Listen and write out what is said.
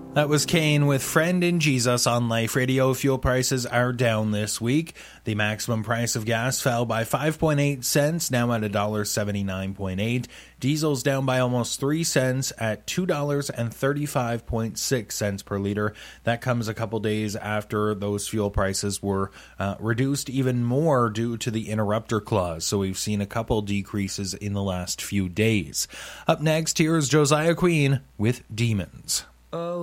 That was Kane with Friend in Jesus on Life Radio. Fuel prices are down this week. The maximum price of gas fell by 5.8 cents, now at $1.79.8. Diesel's down by almost 3 cents at $2.35.6 per liter. That comes a couple days after those fuel prices were reduced even more due to the interrupter clause. So we've seen a couple decreases in the last few days. Up next, here is Josiah Queen with Demons.